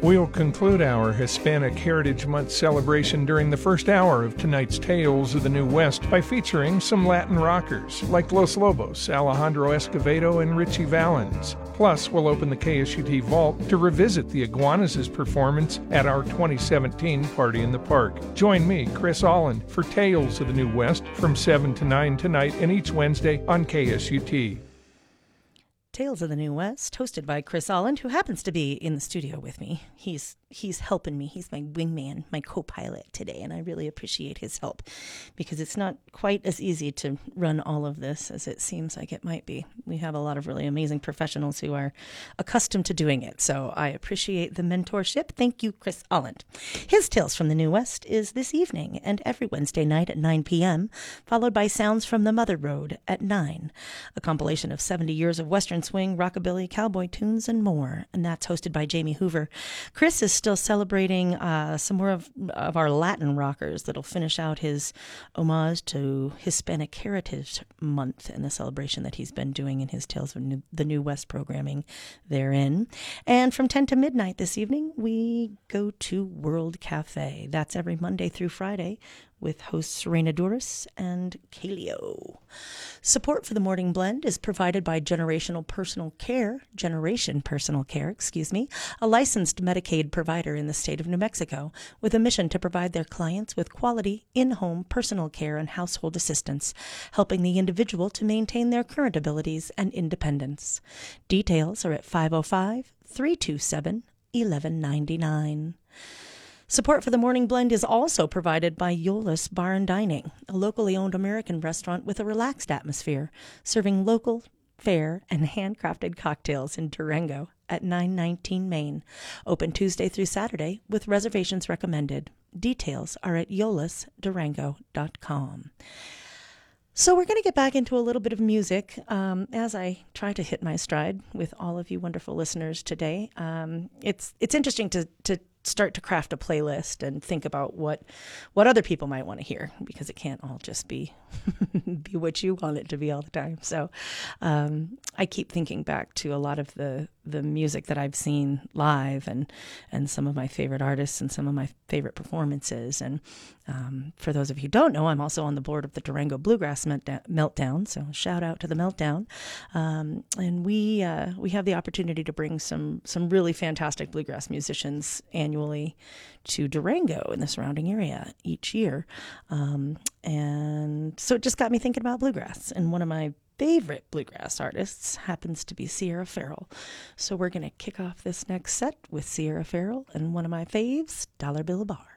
We'll conclude our Hispanic Heritage Month celebration during the first hour of tonight's Tales of the New West by featuring some Latin rockers like Los Lobos, Alejandro Escovedo, and Richie Valens. Plus, we'll open the KSUT Vault to revisit the Iguanas' performance at our 2017 Party in the Park. Join me, Chris Allen, for Tales of the New West from 7 to 9 tonight and each Wednesday on KSUT. Tales of the New West, hosted by Chris Allen, who happens to be in the studio with me. He's helping me. He's my wingman, my co-pilot today, and I really appreciate his help because it's not quite as easy to run all of this as it seems like it might be. We have a lot of really amazing professionals who are accustomed to doing it, so I appreciate the mentorship. Thank you, Chris Allen. His Tales from the New West is this evening and every Wednesday night at 9 p.m., followed by Sounds from the Mother Road at 9, a compilation of 70 years of Western swing, rockabilly, cowboy tunes, and more, and that's hosted by Jamie Hoover. Chris is still celebrating some more of our Latin rockers that'll finish out his homage to Hispanic Heritage Month and the celebration that he's been doing in his Tales of the New West programming therein. And from 10 to midnight this evening, we go to World Cafe. That's every Monday through Friday with hosts Serena Duras and Kaleo. Support for the Morning Blend is provided by Generation Personal Care, a licensed Medicaid provider in the state of New Mexico with a mission to provide their clients with quality in-home personal care and household assistance, helping the individual to maintain their current abilities and independence. Details are at 505-327-1199. Support for the Morning Blend is also provided by Yolis Bar and Dining, a locally owned American restaurant with a relaxed atmosphere, serving local, fair, and handcrafted cocktails in Durango at 919 Main. Open Tuesday through Saturday with reservations recommended. Details are at yolisdurango.com. So we're going to get back into a little bit of music as I try to hit my stride with all of you wonderful listeners today. It's interesting to start to craft a playlist and think about what other people might want to hear, because it can't all just be be what you want it to be all the time. So I keep thinking back to a lot of the music that I've seen live and some of my favorite artists and some of my favorite performances. And for those of you who don't know, I'm also on the board of the Durango Bluegrass Meltdown, so shout out to the Meltdown. And we have the opportunity to bring some really fantastic bluegrass musicians annually to Durango in the surrounding area each year. And so it just got me thinking about bluegrass. And one of my favorite bluegrass artists happens to be Sierra Farrell. So we're going to kick off this next set with Sierra Farrell and one of my faves, Dollar Bill Bar.